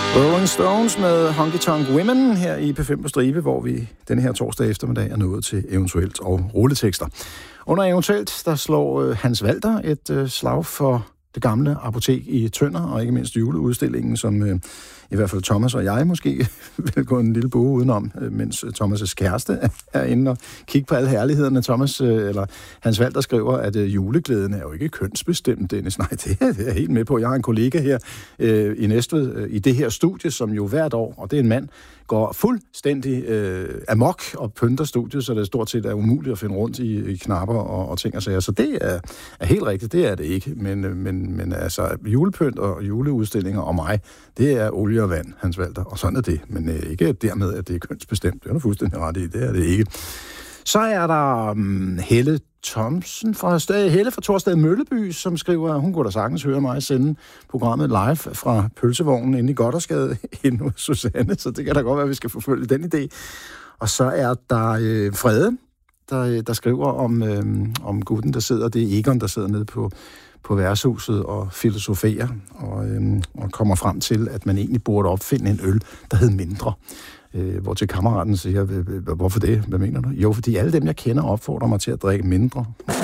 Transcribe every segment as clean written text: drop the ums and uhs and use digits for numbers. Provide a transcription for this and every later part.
Rolling Stones med Honky Tonk Women her i P5 på Stribe, hvor vi denne her torsdag eftermiddag er nået til eventuelt og rulletekster. Under eventuelt, der slår Hans Walter et slag for det gamle apotek i Tønder, og ikke mindst juleudstillingen, som i hvert fald Thomas og jeg måske vil gå en lille bue udenom, mens Thomas' kæreste er inde og kigge på alle herlighederne. Thomas, eller Hans Walter skriver, at juleglæden er jo ikke kønsbestemt, Dennis. Nej, det er jeg helt med på. Jeg har en kollega her i Næstved i det her studie, som jo hvert år, og det er en mand, går fuldstændig amok og pynter studiet, så det stort set er umuligt at finde rundt i knapper og ting og sager. Så det er helt rigtigt, det er det ikke. Men altså, julepynt og juleudstillinger og mig, det er olie og vand, Hans Walter, og sådan er det. Men ikke dermed, at det er kønsbestemt. Det er du fuldstændig ret i, det er det ikke. Så er der Helle Thomsen Helle fra Torsted Mølleby, som skriver, hun kunne da sagtens høre mig sende programmet live fra pølsevognen inde i Goddersgade inde hos Susanne, så det kan da godt være, at vi skal forfølge den idé. Og så er der Frede, der skriver om gutten, der sidder, det er Egon, der sidder nede på værtshuset og filosoferer og kommer frem til, at man egentlig burde opfinde en øl, der hed mindre. Hvor til kammeraten siger, hvorfor det? Hvad mener du? Jo, fordi alle dem, jeg kender, opfordrer mig til at drikke mindre.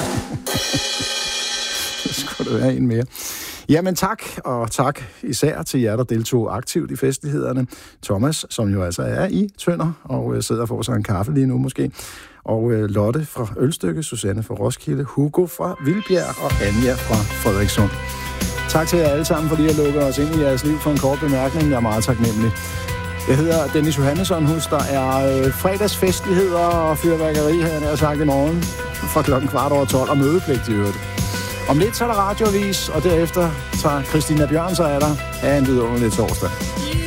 Så skulle det være en mere. Jamen tak, og tak især til jer, der deltog aktivt i festlighederne. Thomas, som jo altså er i Tønder, og sidder for sig en kaffe lige nu måske. Og Lotte fra Ølstykke, Susanne fra Roskilde, Hugo fra Vildbjerg og Anja fra Frederikssund. Tak til jer alle sammen, fordi I lukker os ind i jeres liv for en kort bemærkning. Jeg er meget taknemmelig. Jeg hedder Dennis Johannesson. Husk, der er fredagsfestligheder og fyrværkeri, havde jeg sagt i morgen, fra 12:15 og mødepligt i øvrigt. Om lidt så er der radioavis, og derefter tager Christina Bjørn sig af dig. Ha' en vidunderlig torsdag.